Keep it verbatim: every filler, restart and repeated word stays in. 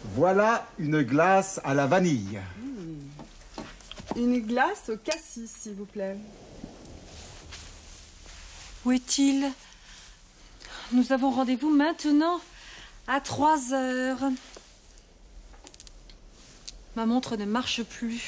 Voilà une glace à la vanille. Mmh. Une glace au cassis, s'il vous plaît. Où est-il? Nous avons rendez-vous maintenant à trois heures. Ma montre ne marche plus.